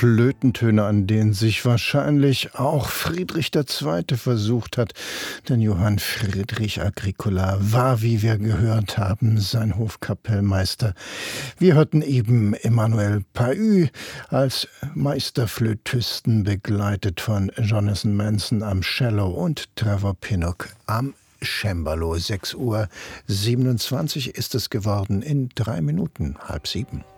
Flötentöne, an denen sich wahrscheinlich auch Friedrich II. Versucht hat. Denn Johann Friedrich Agricola war, wie wir gehört haben, sein Hofkapellmeister. Wir hörten eben Emmanuel Pahud als Meisterflötisten, begleitet von Jonathan Manson am Cello und Trevor Pinnock am Cembalo. 6:27 Uhr ist es geworden, in 3 Minuten, 6:30.